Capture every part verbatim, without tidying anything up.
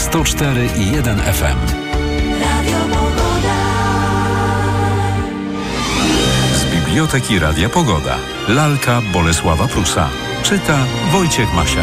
sto cztery i jeden F M. Radio Pogoda. Z Biblioteki Radia Pogoda. Lalka Bolesława Prusa. Czyta Wojciech Masiak.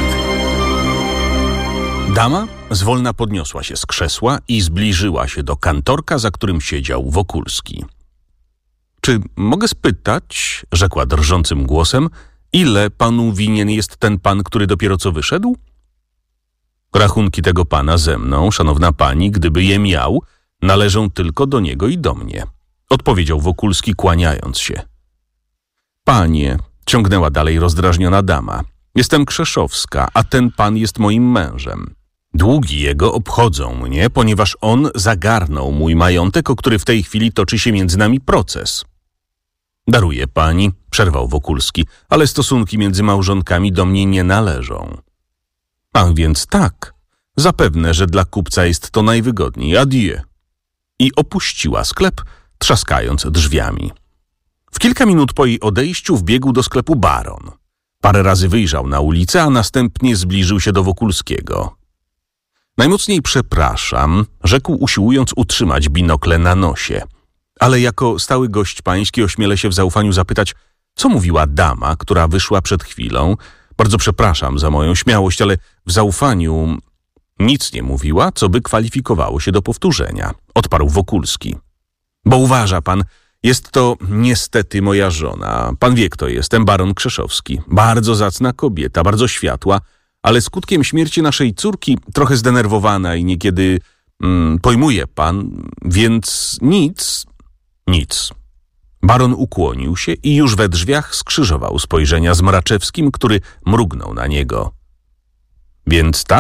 Dama zwolna podniosła się z krzesła i zbliżyła się do kantorka, za którym siedział Wokulski. Czy mogę spytać, rzekła drżącym głosem, ile panu winien jest ten pan, który dopiero co wyszedł? Rachunki tego pana ze mną, szanowna pani, gdyby je miał, należą tylko do niego i do mnie, odpowiedział Wokulski, kłaniając się. Panie, ciągnęła dalej rozdrażniona dama, jestem Krzeszowska, a ten pan jest moim mężem. Długi jego obchodzą mnie, ponieważ on zagarnął mój majątek, o który w tej chwili toczy się między nami proces. Daruję pani, przerwał Wokulski, ale stosunki między małżonkami do mnie nie należą. Ach, więc tak, zapewne, że dla kupca jest to najwygodniej, adieu. I opuściła sklep, trzaskając drzwiami. W kilka minut po jej odejściu wbiegł do sklepu baron. Parę razy wyjrzał na ulicę, a następnie zbliżył się do Wokulskiego. Najmocniej przepraszam, rzekł, usiłując utrzymać binokle na nosie. Ale jako stały gość pański ośmielę się w zaufaniu zapytać, co mówiła dama, która wyszła przed chwilą. Bardzo przepraszam za moją śmiałość, ale w zaufaniu nic nie mówiła, co by kwalifikowało się do powtórzenia, odparł Wokulski. Bo uważa pan, jest to niestety moja żona. Pan wie, kto jestem, baron Krzeszowski. Bardzo zacna kobieta, bardzo światła, ale skutkiem śmierci naszej córki trochę zdenerwowana i niekiedy mm, pojmuje pan, więc nic, nic. Baron ukłonił się i już we drzwiach skrzyżował spojrzenia z Mraczewskim, który mrugnął na niego. Więc tak?